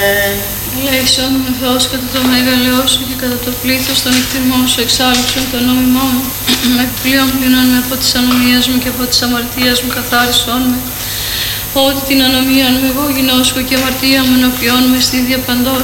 Ελέησον με Θεός κατά το μέγαλαιό σου και κατά το πλήθος των εκτιμών σου, εξάλληψον το νόμιμό μου. Με πλοίον πλυνών με από της ανομίας μου και από της αμαρτίας μου καθάρισον με. Ότι την ανομία μου εγώ γινώσκω και αμαρτία μου ενωπιών με στη ίδια παντός.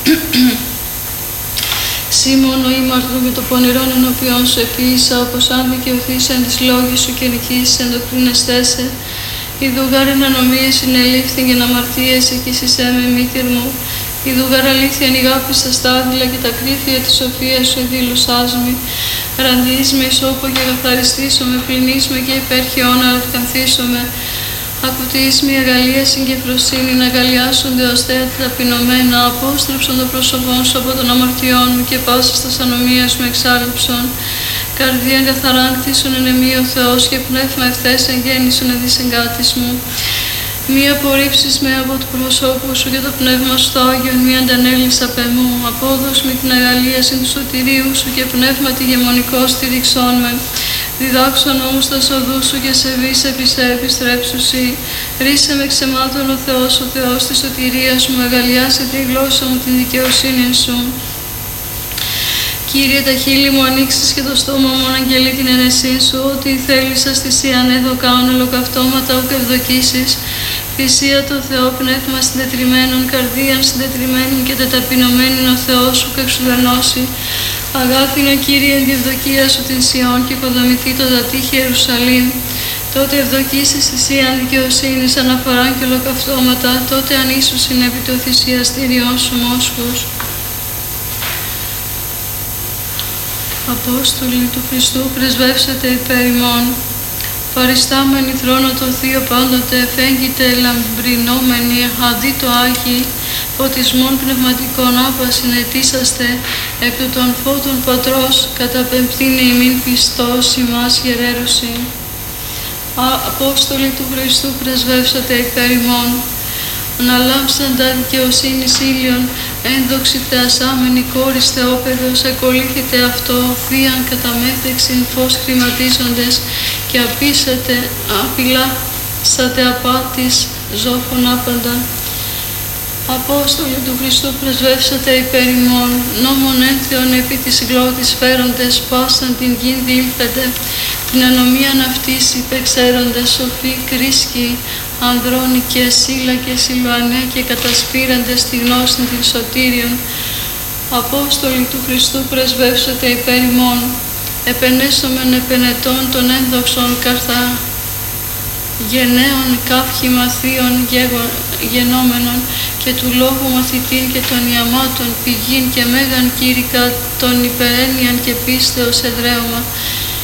Σύ μόνο ήμαρτον με το πονηρόν ενωπιών σου επίησα, όπως αν δικαιωθείς εν της λόγης σου και νικήσεις εν το κρίνεστέσαι. Ιδουγάρ εν ανομίες συνελήφθην και εν αμαρτίες εκείσισέ με μήτηρ μου. Ιδουγάρ αλήθεια εν αγάπη στα στάδιλα και τα κρύφια της σοφίας σου εδήλωσάς με. Ραντείς με ισόπο και καθαριστήσω με, πλυνείς με και υπέρχεών αλευκανθήσω με. Ακουτείς με αγαλίαση και φροσύνη να αγαλιάσονται ως θέα ταπεινωμένα. Απόστρεψον το πρόσωπόν σου από των αμαρτιών μου και πάσας τας ανομίας μου εξάλληψον. Καρδία καθαράν κτίσον εν εμεί ο Θεός και πνεύμα ευθές εγγέννησον εδισεγκάτης μου. Μη απορρίψεις με από του προσώπου σου και το πνεύμα σου το Άγιον μη αντανέλεις απ' εμού. Απόδος με την αγαλίαση του σωτηρίου σου και πνεύμα τη γεμονικό στηριξών με. Διδάξον όμως τα οδούς σου και σε βείς επί σε επιστρέψουσι. Ρίσε με ξεμάτων ο Θεός της σωτηρίας μου, αγαλιάσε τη γλώσσα μου την δικαιοσύνη σου. Κύριε, τα χείλη μου ανοίξεις και το στόμα μου αγγελεί την ενεσή σου. Ό,τι θέλησα θυσίαν εδώ κάνουν ολοκαυτώματα ουκ ευδοκίσεις. Θυσία το Θεό πνεύμα συντετριμμένων, καρδίαν συντετριμμένων και τεταπεινωμένην ο Θεός σου κεξουδενώσει. Αγάπηνα Κύριε εν τη ευδοκία σου την Σιών και οικοδομηθεί το δατήχη Ιερουσαλήμ. Τότε ευδοκίσεις θυσίαν δικαιοσύνης, αναφοράν και ολοκαυτώματα, τότε αν ίσως είναι επί το θυσιαστήριόν σου μόσχος. Απόστολοι του Χριστού, πρεσβεύσετε υπέρ ημών. Παριστάμενοι θρόνο το Θείο πάντοτε, εφέγγιτε λαμπρινόμενοι, αντί το Άγιοι, φωτισμών πνευματικών άπασιν ετήσαστε, εκ του των φώτων Πατρός, καταπεμπτήνε ημίν πιστός ημάς γερέρωση. Απόστολοι του Χριστού, πρεσβεύσατε υπέρ ημών. Αναλάμψαντα δικαιοσύνης ήλιον, ένδοξη θεασάμενη κόρης Θεόπαιδος, εκολύθητε αυτό, θείαν καταμέθεξιν φως χρηματίζοντες και απειλάσατε απάτης ζώφων άπαντα. Απόστολοι του Χριστού, πρεσβεύσατε υπέρ ημών, νόμον ένθεων επί της γλώτης φέροντες, πάσαν την γην διήλθετε, την ανομίαν αυτής υπεξέροντες, σοφοί κρίσκοι, ανδρώνοι και σύλλα και σιλουανέ και κατασπήραντες τη γνώση την σωτήριον. Απόστολοι του Χριστού, πρεσβεύσατε υπέρ ημών, επενέσομεν επενετών των ένδοξων Καρθαγεναίων καύχη μαθείων γενόμενων και του λόγου μαθητήν και των ιαμάτων πηγήν και μέγαν κήρυκα των υπερένιαν και πίστεως εδραίωμα.